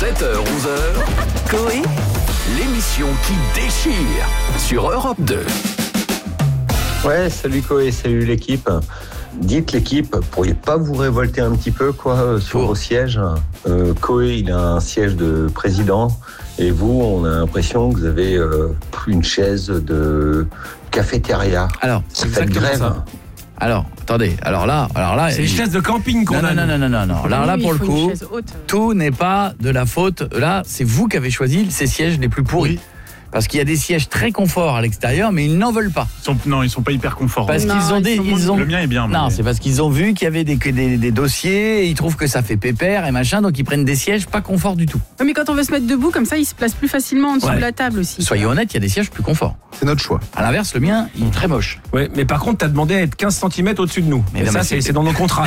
7h-11h, Coé, l'émission qui déchire sur Europe 2. Ouais, salut Coé, salut l'équipe. Dites l'équipe, pourriez pas vous révolter un petit peu sur vos sièges. Coé, il a un siège de président et vous, on a l'impression que vous avez une chaise de cafétéria. Alors, ça fait grève. Ça. Alors, attendez, alors là, c'est une chaise de camping qu'on a. Non. Là, pour le coup, tout n'est pas de la faute. Là, c'est vous qui avez choisi ces sièges les plus pourris. Oui. Parce qu'il y a des sièges très confort à l'extérieur, mais ils n'en veulent pas. Ils sont pas hyper confort. Parce qu'ils ont le mien est bien. Non, c'est parce qu'ils ont vu qu'il y avait des dossiers, et ils trouvent que ça fait pépère et machin, donc ils prennent des sièges pas confort du tout. Mais quand on veut se mettre debout, comme ça, il se place plus facilement en dessous de la table aussi. Soyez honnêtes, il y a des sièges plus confort. C'est notre choix. À l'inverse, le mien, il est très moche. Ouais, mais par contre, t'as demandé à être 15 cm au-dessus de nous. Mais ça, c'est dans nos contrats.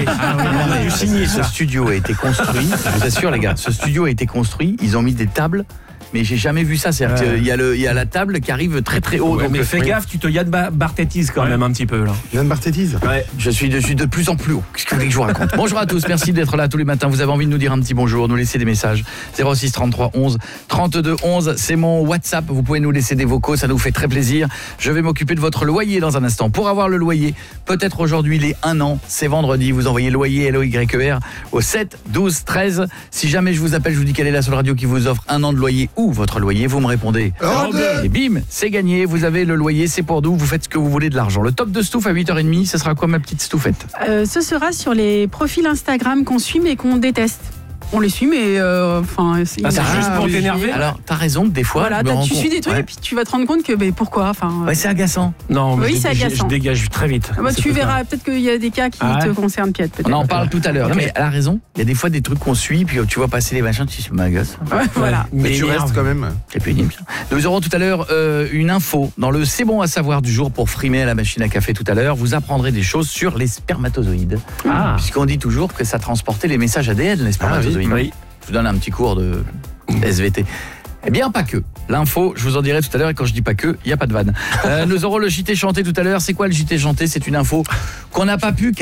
Ce studio a été construit, je vous assure les gars, ce studio a été construit, ils ont mis des tables. Mais j'ai jamais vu ça, c'est-à-dire qu'il y a la table qui arrive très très haut. Ouais, donc mais fais gaffe, tu te Yann barthétises quand même un petit peu là. Yann barthétise. Ouais. Je suis de plus en plus haut. Qu'est-ce que vous voulez que je vous raconte? Bonjour à tous, merci d'être là tous les matins. Vous avez envie de nous dire un petit bonjour, nous laisser des messages. 06 33 11 32 11, c'est mon WhatsApp. Vous pouvez nous laisser des vocaux, ça nous fait très plaisir. Je vais m'occuper de votre loyer dans un instant. Pour avoir le loyer, peut-être aujourd'hui les 1 an, c'est vendredi. Vous envoyez loyer LOYER au 7 12 13. Si jamais je vous appelle, je vous dis quelle est la seule radio qui vous offre 1 an de loyer ou votre loyer, vous me répondez. Et bim, c'est gagné, vous avez le loyer, c'est pour nous, vous faites ce que vous voulez de l'argent. Le top de Stouff à 8h30, ce sera quoi ma petite Stouffette? Ce sera sur les profils Instagram qu'on suit mais qu'on déteste. On les suit, mais c'est juste pour t'énerver. Alors, t'as raison que des fois. Voilà, tu suis des trucs et puis tu vas te rendre compte que pourquoi. Ouais, c'est agaçant. Non, mais oui, c'est agaçant. Je dégage très vite. Tu verras, peut-être qu'il y a des cas qui te concernent, Piet. On en parle tout à l'heure. Non, mais elle a raison. Il y a des fois des trucs qu'on suit, puis tu vois passer les machins, tu m'agaces. Voilà. Mais tu restes quand même. C'est pénible. Nous aurons tout à l'heure une info dans le C'est bon à savoir du jour pour frimer à la machine à café tout à l'heure. Vous apprendrez des choses sur les spermatozoïdes. Puisqu'on dit toujours que ça transportait les messages ADN, les spermatozoïdes. Oui. Je vous donne un petit cours de SVT. Eh bien, pas que. L'info, je vous en dirai tout à l'heure, et quand je dis pas que, il n'y a pas de vanne. Nous aurons le JT chanté tout à l'heure. C'est quoi le JT chanté? C'est une info qu'on n'a pas pu